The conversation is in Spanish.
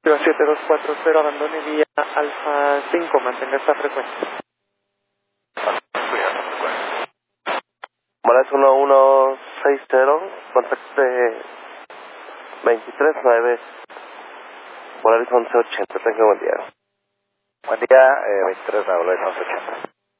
7240, abandone vía Alfa 5, mantenga esta frecuencia. Morales 1160, contacte 239, Morales 1180, tenga buen día. Buen día, 23 Morales 1180.